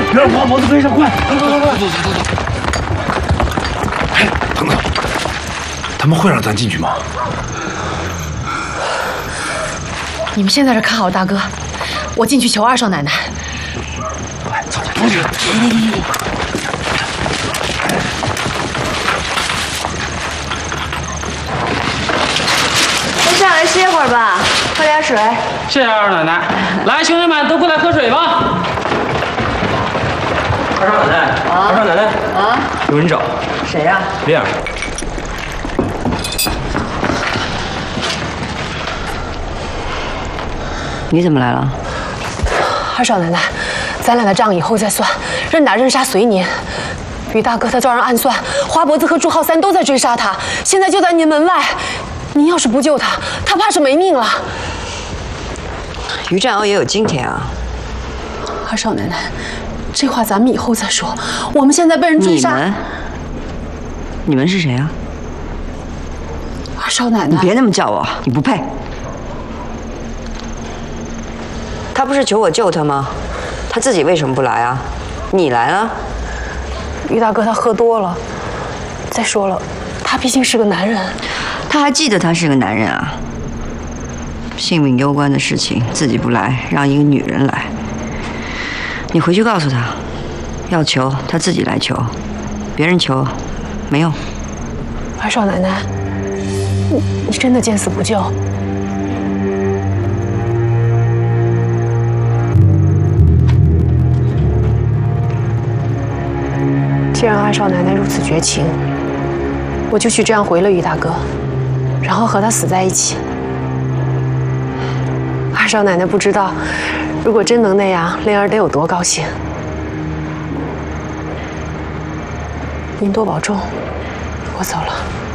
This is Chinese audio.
别往毛子背上，快！走！哎，等等，他们会让咱进去吗？ 你们先在这看好大哥，我进去求二少奶奶。 快，走！ 先上来歇会儿吧，喝点水。 谢谢二奶奶。来，兄弟们都过来喝水吧。二少奶奶，二少奶奶啊，有人找。 谁呀？ 莲儿。 你怎么来了？ 二少奶奶，咱俩的账以后再算，认打认杀随您。于大哥他招人暗算，花脖子和朱浩三都在追杀他，现在就在您门外。您要是不救他，他怕是没命了。 于占鳌也有今天啊！ 二少奶奶，这话咱们以后再说。我们现在被人追杀。 你们是谁啊？ 二少奶奶， 你别那么叫我，你不配。他不是求我救他吗？他自己为什么不来啊？你来了。 于大哥他喝多了。再说了，他毕竟是个男人。 他还记得他是个男人啊？性命攸关的事情自己不来，让一个女人来。你回去告诉他，要求他自己来求，别人求没用。 二少奶奶，你真的见死不救？既然二少奶奶如此绝情，我就去这样回了于大哥，然后和他死在一起。二少奶奶不知道，如果真能那样，莲儿得有多高兴。您多保重，我走了。